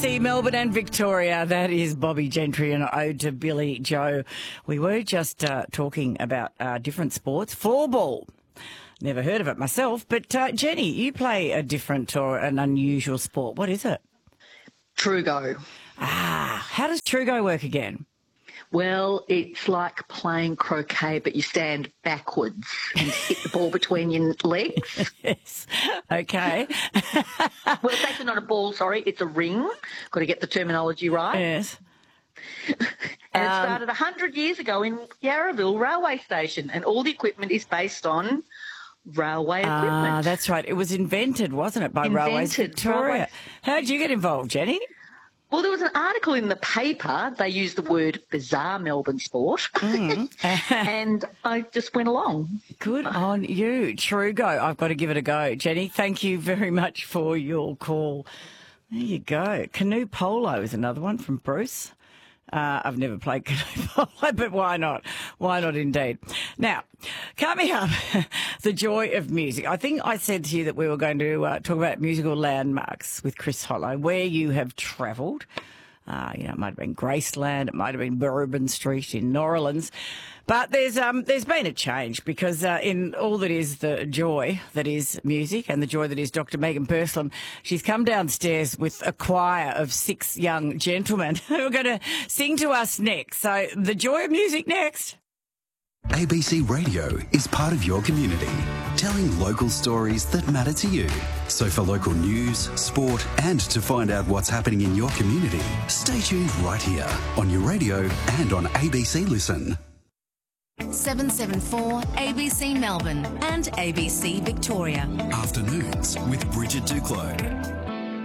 See Melbourne and Victoria. That is Bobby Gentry and Ode to Billy Joe. We were just talking about different sports. Floorball. Never heard of it myself, but Jenny, you play a different or an unusual sport. What is it? Trugo. How does Trugo work again? Well, it's like playing croquet, but you stand backwards and hit the ball between your legs. Yes. Okay. Well, it's actually not a ball, sorry. It's a ring. Got to get the terminology right. Yes. And it started 100 years ago in Yarraville Railway Station, and all the equipment is based on railway equipment. That's right. It was invented, wasn't it, by Railways Victoria? How did you get involved, Jenny? Well, there was an article in the paper. They used the word bizarre Melbourne sport, and I just went along. Good on you. Trugo. I've got to give it a go. Jenny, thank you very much for your call. There you go. Canoe polo is another one from Bruce. I've never played canoe polo, but why not? Why not indeed? Now, coming up, the joy of music. I think I said to you that we were going to talk about musical landmarks with Chris Hollow, where you have travelled. It might have been Graceland, it might have been Bourbon Street in New Orleans. But there's been a change because in all that is the joy that is music and the joy that is Dr. Megan Perslam, she's come downstairs with a choir of 6 young gentlemen who are going to sing to us next. So the joy of music next. ABC Radio is part of your community, telling local stories that matter to you. So for local news, sport, and to find out what's happening in your community, stay tuned right here on your radio and on ABC Listen. 774 ABC Melbourne and ABC Victoria. Afternoons with Bridget Duclos.